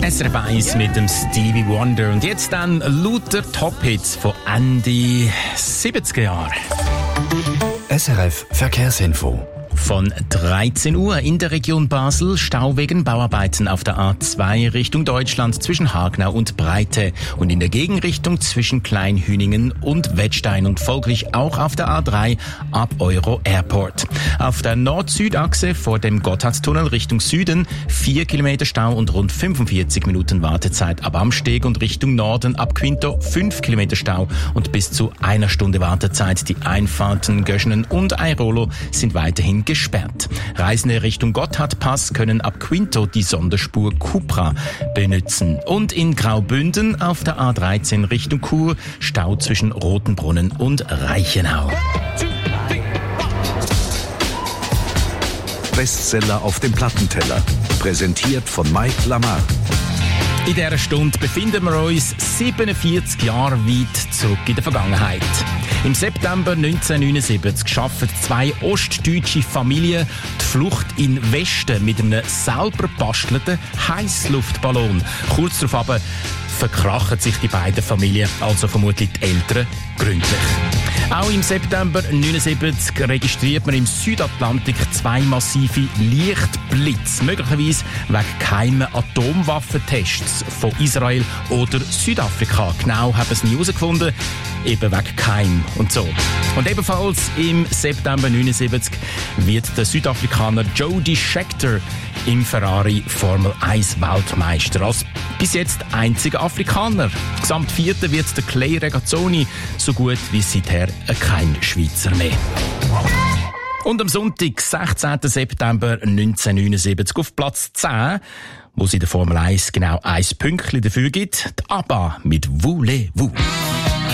SRF 1 mit dem Stevie Wonder. Und jetzt dann lauter Top-Hits von Ende 70er Jahre. SRF Verkehrsinfo. Von 13 Uhr in der Region Basel Stau wegen Bauarbeiten auf der A2 Richtung Deutschland zwischen Hagenau und Breite und in der Gegenrichtung zwischen Kleinhüningen und Wettstein und folglich auch auf der A3 ab Euro Airport. Auf der Nord-Süd-Achse vor dem Gotthardtunnel Richtung Süden 4 Kilometer Stau und rund 45 Minuten Wartezeit ab Amsteg und Richtung Norden ab Quinto 5 Kilometer Stau und bis zu einer Stunde Wartezeit. Die Einfahrten Göschenen und Airolo sind weiterhin gesperrt. Reisende Richtung Gotthardpass können ab Quinto die Sonderspur Cupra benutzen. Und in Graubünden auf der A13 Richtung Chur Stau zwischen Rotenbrunnen und Reichenau. Bestseller auf dem Plattenteller. Präsentiert von Mike Lamar. In dieser Stunde befinden wir uns 47 Jahre weit zurück in der Vergangenheit. Im September 1979 schaffen zwei ostdeutsche Familien die Flucht in den Westen mit einem selber gebastelten Heissluftballon. Kurz darauf aber verkrachen sich die beiden Familien, also vermutlich die Eltern, gründlich. Auch im September 1979 registriert man im Südatlantik zwei massive Lichtblitze, möglicherweise wegen geheimen Atomwaffentests von Israel oder Südafrika. Genau haben sie nie herausgefunden, eben wegen Geheim und so. Und ebenfalls im September 1979 wird der Südafrikaner Jody Scheckter im Ferrari Formel 1 Weltmeister. Als bis jetzt einziger Afrikaner. Gesamt Vierter wird der Clay Regazzoni, so gut wie seither kein Schweizer mehr. Und am Sonntag, 16. September 1979, auf Platz 10, wo es in der Formel 1 genau 1 Pünktchen dafür gibt, die ABBA mit Voulez-vous.